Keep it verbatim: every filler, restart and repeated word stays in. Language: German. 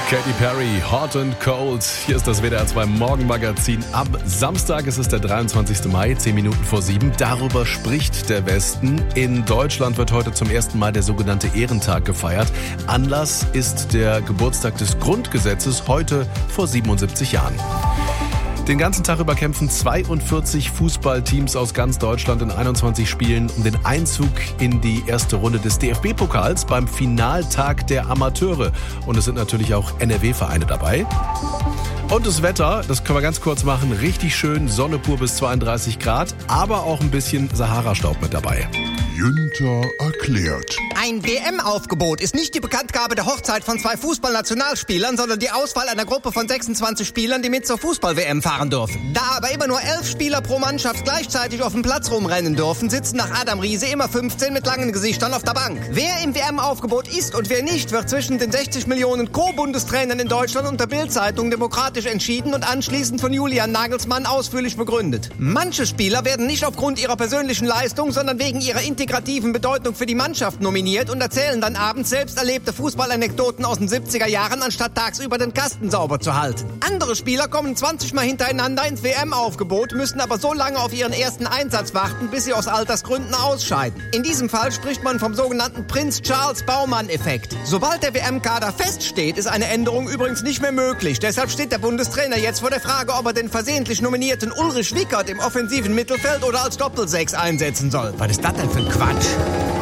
Katy Perry, Hot and Cold. Hier ist das W D R zwei Morgenmagazin. Am Samstag ist es der dreiundzwanzigsten Mai, zehn Minuten vor sieben. Darüber spricht der Westen. In Deutschland wird heute zum ersten Mal der sogenannte Ehrentag gefeiert. Anlass ist der Geburtstag des Grundgesetzes, heute vor siebenundsiebzig Jahren. Den ganzen Tag über kämpfen zweiundvierzig Fußballteams aus ganz Deutschland in einundzwanzig Spielen um den Einzug in die erste Runde des D F B-Pokals beim Finaltag der Amateure. Und es sind natürlich auch N R W-Vereine dabei. Und das Wetter, das können wir ganz kurz machen, richtig schön, Sonne pur bis zweiunddreißig Grad, aber auch ein bisschen Sahara-Staub mit dabei. Günther erklärt. Ein W M-Aufgebot ist nicht die Bekanntgabe der Hochzeit von zwei Fußballnationalspielern, sondern die Auswahl einer Gruppe von sechsundzwanzig Spielern, die mit zur Fußball-W M fahren dürfen. Da aber immer nur elf Spieler pro Mannschaft gleichzeitig auf dem Platz rumrennen dürfen, sitzen nach Adam Riese immer fünfzehn mit langen Gesichtern auf der Bank. Wer im W M-Aufgebot ist und wer nicht, wird zwischen den sechzig Millionen Co-Bundestrainern in Deutschland und der Bild-Zeitung demokratisch entschieden und anschließend von Julian Nagelsmann ausführlich begründet. Manche Spieler werden nicht aufgrund ihrer persönlichen Leistung, sondern wegen ihrer integrativen Bedeutung für die Mannschaft nominiert und erzählen dann abends selbst erlebte Fußballanekdoten aus den siebziger Jahren, anstatt tagsüber den Kasten sauber zu halten. Andere Spieler kommen zwanzig Mal hintereinander ins W M-Aufgebot, müssen aber so lange auf ihren ersten Einsatz warten, bis sie aus Altersgründen ausscheiden. In diesem Fall spricht man vom sogenannten Prinz Charles Baumann-Effekt. Sobald der W M-Kader feststeht, ist eine Änderung übrigens nicht mehr möglich. Deshalb steht der Bundestrainer jetzt vor der Frage, ob er den versehentlich nominierten Ulrich Wickert im offensiven Mittelfeld oder als Doppelsechs einsetzen soll. Was ist das denn für ein Quatsch?